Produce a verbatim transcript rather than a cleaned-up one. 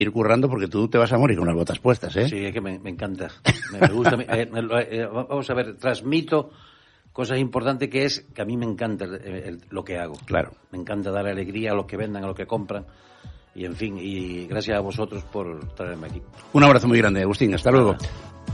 ir currando porque tú te vas a morir con las botas puestas, ¿eh? Sí, es que me, me encanta. Me, me gusta. eh, eh, vamos a ver, transmito cosas importantes que es que a mí me encanta el, el, lo que hago. Claro. Me encanta dar alegría a los que vendan, a los que compran. Y en fin, y gracias a vosotros por traerme aquí. Un abrazo muy grande, Agustín. Hasta luego.